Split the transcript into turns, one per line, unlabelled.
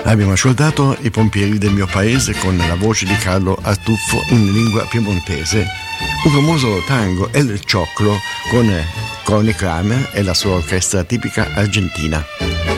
Abbiamo ascoltato I pompieri del mio paese con la voce di Carlo Artuffo in lingua piemontese, un famoso tango El Choclo con Connie Kramer e la sua orchestra tipica argentina.